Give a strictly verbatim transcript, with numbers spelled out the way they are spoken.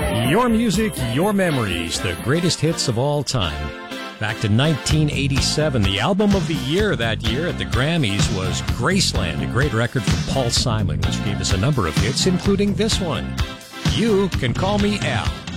Your music, your memories, the greatest hits of all time. Back to nineteen eighty-seven, the album of the year that year at the Grammys was Graceland, a great record from Paul Simon, which gave us a number of hits, including this one, You Can Call Me Al.